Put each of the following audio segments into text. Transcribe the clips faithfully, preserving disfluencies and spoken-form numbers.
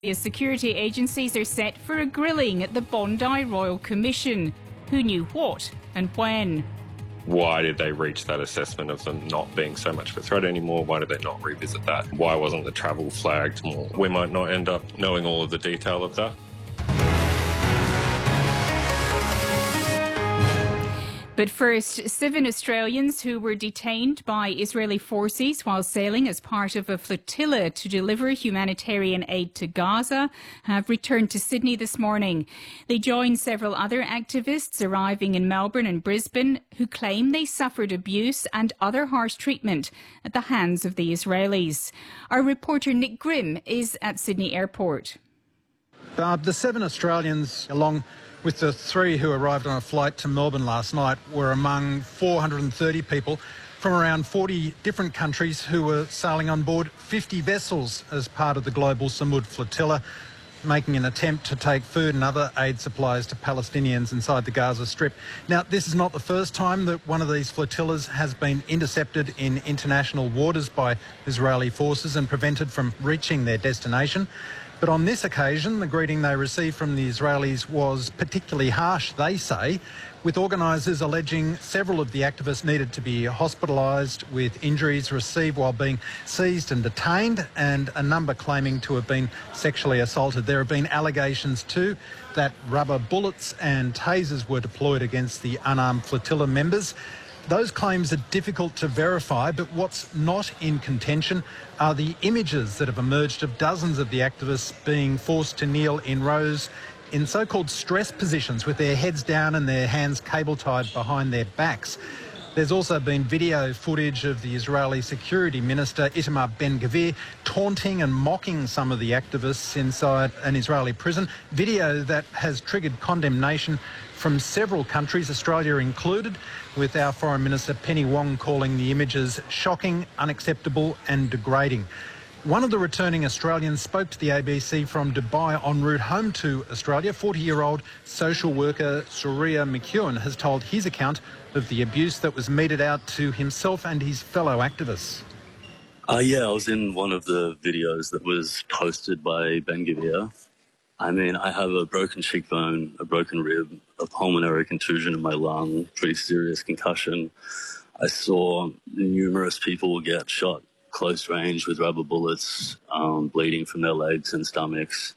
The security agencies are set for a grilling at the Bondi Royal Commission. Who knew what and when? Why did they reach that assessment of them not being so much of a threat anymore? Why did they not revisit that? Why wasn't the travel flagged more? We might not end up knowing all of the detail of that. But first, seven Australians who were detained by Israeli forces while sailing as part of a flotilla to deliver humanitarian aid to Gaza have returned to Sydney this morning. They joined several other activists arriving in Melbourne and Brisbane who claim they suffered abuse and other harsh treatment at the hands of the Israelis. Our reporter Nick Grimm is at Sydney Airport. Uh, the seven Australians, along with the three who arrived on a flight to Melbourne last night, were among four hundred thirty people from around forty different countries who were sailing on board fifty vessels as part of the global Samud flotilla, making an attempt to take food and other aid supplies to Palestinians inside the Gaza Strip. Now, this is not the first time that one of these flotillas has been intercepted in international waters by Israeli forces and prevented from reaching their destination. But on this occasion, the greeting they received from the Israelis was particularly harsh, they say, with organisers alleging several of the activists needed to be hospitalised with injuries received while being seized and detained, and a number claiming to have been sexually assaulted. There have been allegations too that rubber bullets and tasers were deployed against the unarmed flotilla members. Those claims are difficult to verify, but what's not in contention are the images that have emerged of dozens of the activists being forced to kneel in rows in so-called stress positions with their heads down and their hands cable-tied behind their backs. There's also been video footage of the Israeli Security Minister Itamar Ben-Gvir taunting and mocking some of the activists inside an Israeli prison, video that has triggered condemnation from several countries, Australia included, with our Foreign Minister Penny Wong calling the images shocking, unacceptable and degrading. One of the returning Australians spoke to the A B C from Dubai en route home to Australia. forty-year-old social worker Surya McEwen has told his account of the abuse that was meted out to himself and his fellow activists. Uh, yeah, I was in one of the videos that was posted by Ben-Gvir. I mean, I have a broken cheekbone, a broken rib, a pulmonary contusion in my lung, pretty serious concussion. I saw numerous people get shot close range with rubber bullets, um, bleeding from their legs and stomachs.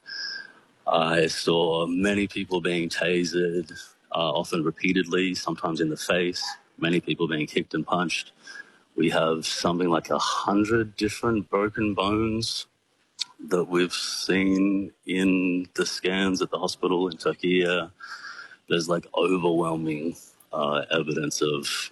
I saw many people being tasered, uh, often repeatedly, sometimes in the face, many people being kicked and punched. We have something like a hundred different broken bones that we've seen in the scans at the hospital in Turkey. There's like overwhelming uh, evidence of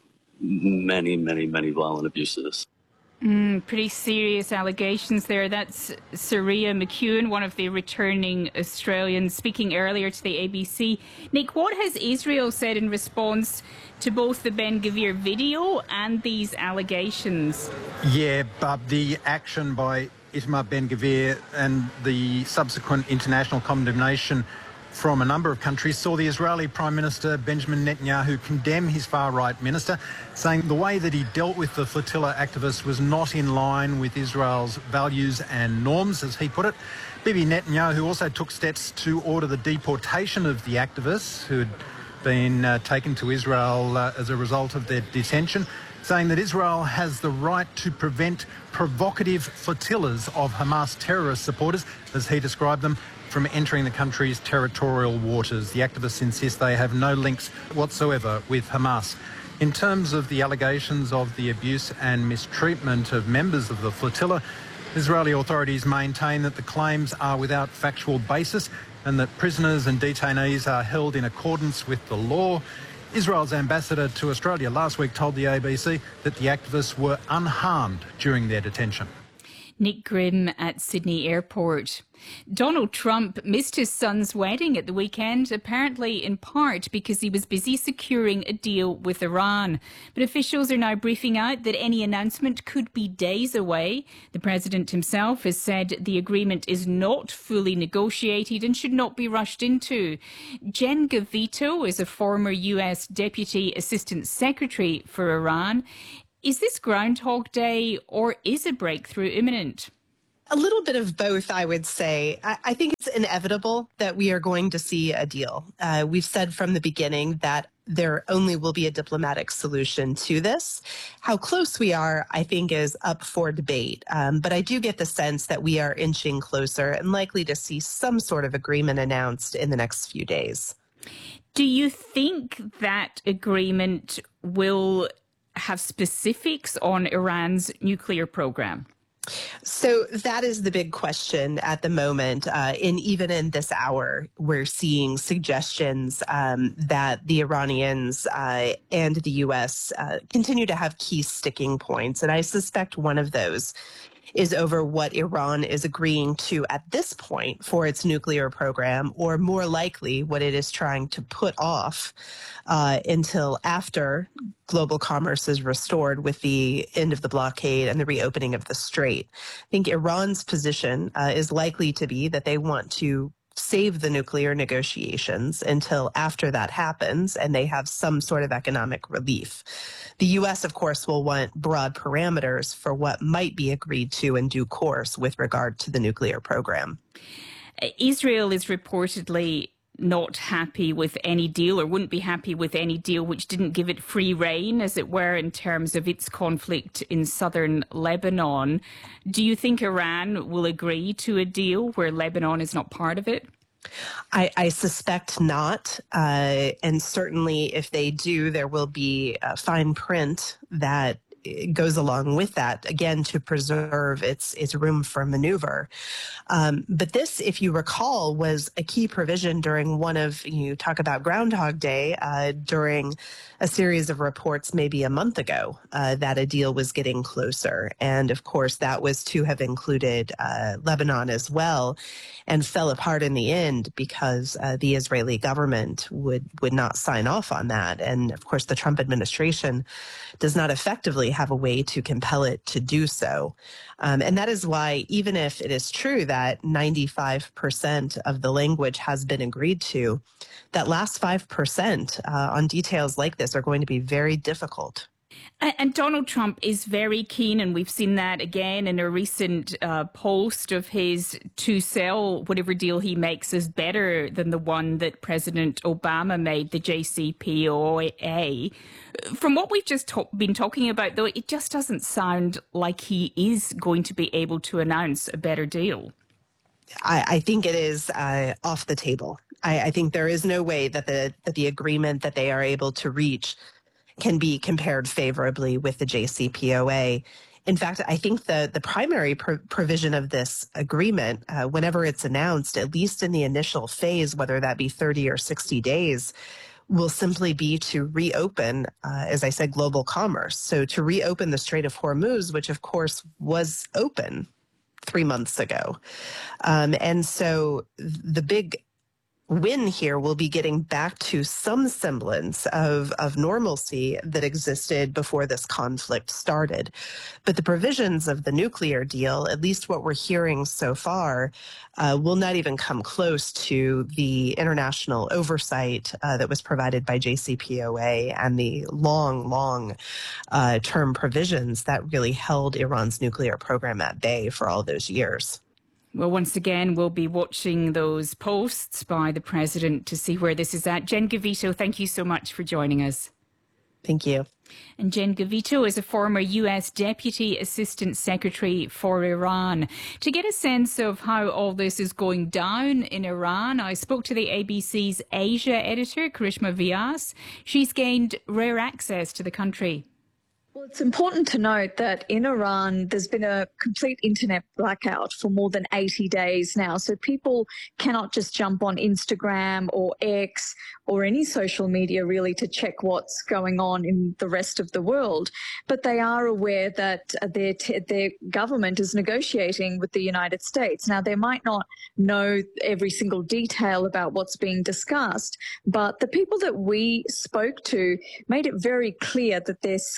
many, many, many violent abuses. Mm, pretty serious allegations there. That's Surya McEwen, one of the returning Australians, speaking earlier to the A B C. Nick, what has Israel said in response to both the Ben-Gvir video and these allegations? Yeah, but the action by Itamar Ben-Gvir and the subsequent international condemnation from a number of countries saw the Israeli Prime Minister Benjamin Netanyahu condemn his far-right minister, saying the way that he dealt with the flotilla activists was not in line with Israel's values and norms, as he put it. Bibi Netanyahu also took steps to order the deportation of the activists who had been uh, taken to Israel uh, as a result of their detention, saying that Israel has the right to prevent provocative flotillas of Hamas terrorist supporters, as he described them, from entering the country's territorial waters. The activists insist they have no links whatsoever with Hamas. In terms of the allegations of the abuse and mistreatment of members of the flotilla, Israeli authorities maintain that the claims are without factual basis and that prisoners and detainees are held in accordance with the law. Israel's ambassador to Australia last week told the A B C that the activists were unharmed during their detention. Nick Grimm at Sydney Airport. Donald Trump missed his son's wedding at the weekend, apparently in part because he was busy securing a deal with Iran. But officials are now briefing out that any announcement could be days away. The president himself has said the agreement is not fully negotiated and should not be rushed into. Jen Gavito is a former U S Deputy Assistant Secretary for Iran. Is this Groundhog Day or is a breakthrough imminent? A little bit of both, I would say. I, I think it's inevitable that we are going to see a deal. Uh, we've said from the beginning that there only will be a diplomatic solution to this. How close we are, I think, is up for debate. Um, but I do get the sense that we are inching closer and likely to see some sort of agreement announced in the next few days. Do you think that agreement will have specifics on Iran's nuclear program? So that is the big question at the moment. Uh, and even in this hour, we're seeing suggestions um, that the Iranians uh, and the U S uh, continue to have key sticking points. And I suspect one of those is over what Iran is agreeing to at this point for its nuclear program, or more likely what it is trying to put off uh, until after global commerce is restored with the end of the blockade and the reopening of the strait. I think Iran's position uh, is likely to be that they want to save the nuclear negotiations until after that happens and they have some sort of economic relief. The U S, of course, will want broad parameters for what might be agreed to in due course with regard to the nuclear program. Israel is reportedly not happy with any deal, or wouldn't be happy with any deal which didn't give it free rein, as it were, in terms of its conflict in southern Lebanon. Do you think Iran will agree to a deal where Lebanon is not part of it? I, I suspect not. Uh, and certainly if they do, there will be a fine print that goes along with that, again, to preserve its its room for maneuver. Um, but this, if you recall, was a key provision during one of, you talk about Groundhog Day, uh, during a series of reports maybe a month ago uh, that a deal was getting closer. And of course, that was to have included uh, Lebanon as well, and fell apart in the end because uh, the Israeli government would, would not sign off on that. And of course, the Trump administration does not effectively have a way to compel it to do so. Um, and that is why, even if it is true that ninety-five percent of the language has been agreed to, that last five percent uh, on details like this are going to be very difficult. And Donald Trump is very keen, and we've seen that again in a recent uh, post of his, to sell whatever deal he makes as better than the one that President Obama made, the J C P O A. From what we've just talk- been talking about, though, it just doesn't sound like he is going to be able to announce a better deal. I, I think it is uh, off the table. I, I think there is no way that the that the agreement that they are able to reach can be compared favorably with the J C P O A. In fact, I think the, the primary pro- provision of this agreement, uh, whenever it's announced, at least in the initial phase, whether that be thirty or sixty days, will simply be to reopen, uh, as I said, global commerce. So to reopen the Strait of Hormuz, which of course was open three months ago. Um, and so the big win here will be getting back to some semblance of, of normalcy that existed before this conflict started. But the provisions of the nuclear deal, at least what we're hearing so far, uh, will not even come close to the international oversight uh, that was provided by J C P O A and the long, long uh, term provisions that really held Iran's nuclear program at bay for all those years. Well, once again, we'll be watching those posts by the president to see where this is at. Jen Govito, thank you so much for joining us. Thank you. And Jen Govito is a former U S Deputy Assistant Secretary for Iran. To get a sense of how all this is going down in Iran, I spoke to the A B C's Asia editor, Karishma Vyas. She's gained rare access to the country. Well, it's important to note that in Iran, there's been a complete internet blackout for more than eighty days now. So people cannot just jump on Instagram or X or any social media really to check what's going on in the rest of the world. But they are aware that their, t- their government is negotiating with the United States. Now, they might not know every single detail about what's being discussed, but the people that we spoke to made it very clear that they're skeptical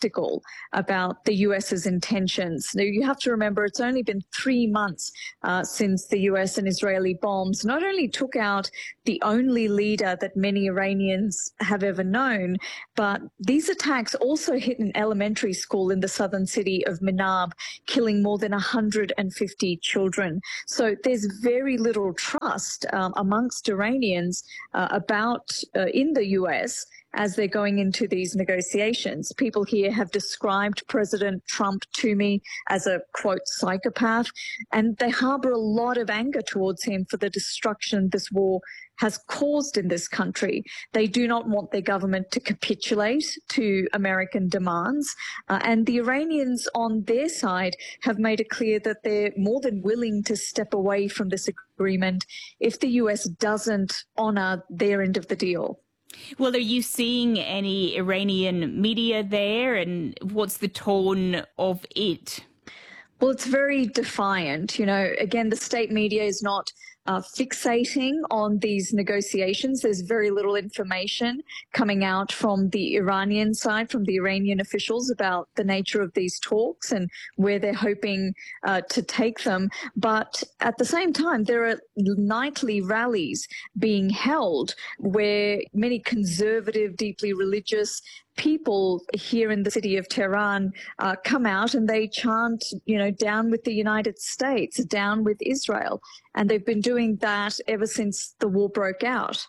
skeptical about the U S's intentions. Now, you have to remember it's only been three months uh, since the U S and Israeli bombs not only took out the only leader that many Iranians have ever known, but these attacks also hit an elementary school in the southern city of Minab, killing more than one hundred fifty children. So there's very little trust um, amongst Iranians uh, about uh, in the U S as they're going into these negotiations. People here have described President Trump to me as a, quote, psychopath, and they harbor a lot of anger towards him for the destruction this war has caused in this country. They do not want their government to capitulate to American demands. Uh, and the Iranians on their side have made it clear that they're more than willing to step away from this agreement if the U S doesn't honor their end of the deal. Well, are you seeing any Iranian media there, and what's the tone of it? Well, it's very defiant. You know, again, the state media is not uh, fixating on these negotiations. There's very little information coming out from the Iranian side, from the Iranian officials about the nature of these talks and where they're hoping uh, to take them. But at the same time, there are nightly rallies being held where many conservative, deeply religious people here in the city of Tehran uh, come out and they chant, you know, down with the United States, down with Israel. And they've been doing that ever since the war broke out.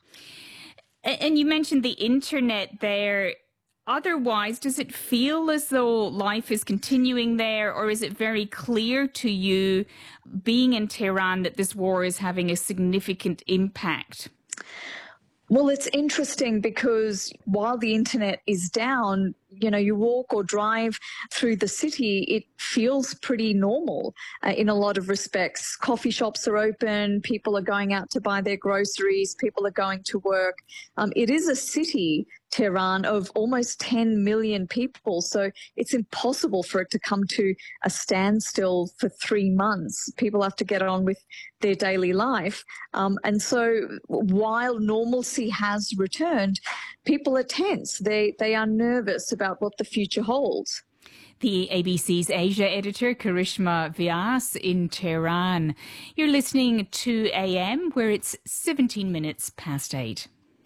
And you mentioned the internet there. Otherwise, does it feel as though life is continuing there, or is it very clear to you, being in Tehran, that this war is having a significant impact? Well, it's interesting because while the internet is down, you know, you walk or drive through the city, it feels pretty normal uh, in a lot of respects. Coffee shops are open, people are going out to buy their groceries, people are going to work. Um, it is a city, Tehran, of almost ten million people, so it's impossible for it to come to a standstill for three months. People have to get on with their daily life. Um, and so while normalcy has returned, people are tense. They, they are nervous about what the future holds. The A B C's Asia editor, Karishma Vyas, in Tehran. You're listening to A M, where it's seventeen minutes past eight.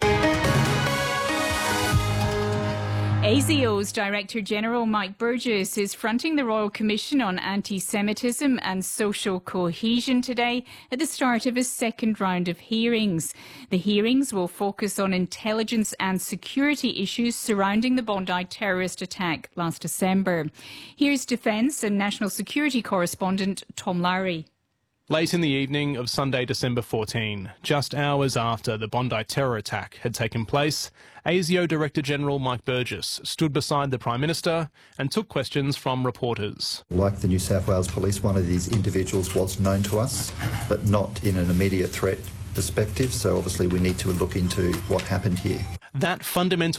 A S I O's Director General Mike Burgess is fronting the Royal Commission on Anti-Semitism and Social Cohesion today at the start of a second round of hearings. The hearings will focus on intelligence and security issues surrounding the Bondi terrorist attack last December. Here's Defence and National Security correspondent Tom Lowry. Late in the evening of Sunday, December fourteenth, just hours after the Bondi terror attack had taken place, A S I O Director General Mike Burgess stood beside the Prime Minister and took questions from reporters. Like the New South Wales Police, one of these individuals was known to us, but not in an immediate threat perspective, so obviously we need to look into what happened here. That fundamental